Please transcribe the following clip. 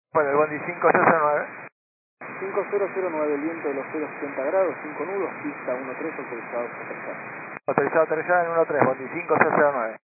Bueno, el Bondi 5009. 5009, el viento de los 070 grados, 5 nudos, pista 13, autorizado a aterrizar. Autorizado a aterrizar en 13, Bondi 5009.